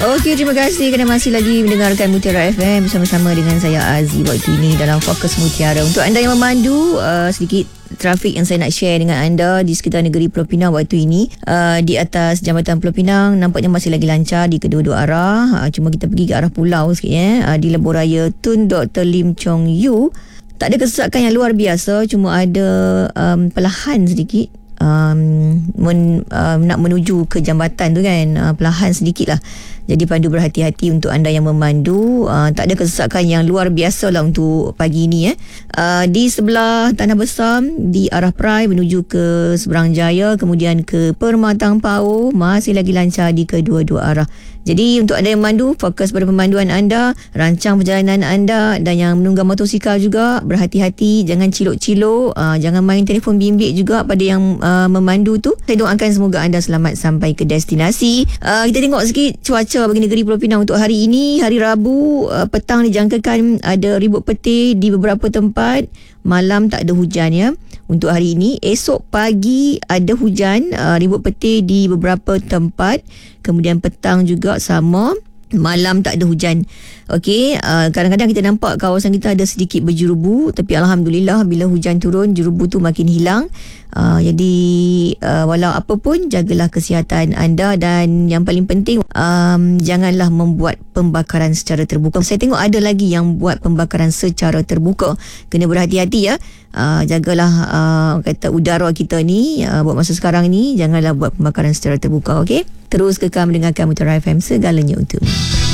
Okey, terima kasih kerana masih lagi mendengarkan Mutiara FM bersama-sama dengan saya Aziz waktu ini dalam Fokus Mutiara. Untuk anda yang memandu, sedikit trafik yang saya nak share dengan anda di sekitar negeri Pulau Pinang waktu ini. Di atas Jambatan Pulau Pinang nampaknya masih lagi lancar di kedua-dua arah. Cuma kita pergi ke arah pulau sikit di Lebuh Raya Tun Dr. Lim Chong Yu. Tak ada kesesakan yang luar biasa, cuma ada perlahan sedikit. Nak menuju ke jambatan tu kan, perlahan sedikit lah. Jadi pandu berhati-hati untuk anda yang memandu. Tak ada kesesakan yang luar biasa lah untuk pagi ini. Di sebelah Tanah Besar, di arah Perai menuju ke Seberang Jaya, kemudian ke Permatang Pau, masih lagi lancar di kedua-dua arah. Jadi untuk anda yang memandu, fokus pada pemanduan anda, rancang perjalanan anda, dan yang menunggang motosikal juga, berhati-hati, jangan cilok-cilok, jangan main telefon bimbit juga pada yang memandu tu. Saya doakan semoga anda selamat sampai ke destinasi. Kita tengok sikit cuaca bagi negeri Pulau Pinang untuk hari ini. Hari Rabu, petang dijangkakan ada ribut petir di beberapa tempat. Malam tak ada hujan ya. Untuk hari ini, esok pagi ada hujan, ribut petir di beberapa tempat. Kemudian petang juga sama. Malam tak ada hujan. Okey, kadang-kadang kita nampak kawasan kita ada sedikit berjerubu, tapi alhamdulillah bila hujan turun, jerubu tu makin hilang. Jadi walau apa pun, jagalah kesihatan anda, dan yang paling penting janganlah membuat pembakaran secara terbuka. Saya tengok ada lagi yang buat pembakaran secara terbuka. Kena berhati-hati ya. Jagalah kata udara kita ni buat masa sekarang ni, janganlah buat pembakaran secara terbuka. Okey, terus kekal mendengarkan Mutiara FM, segalanya untuk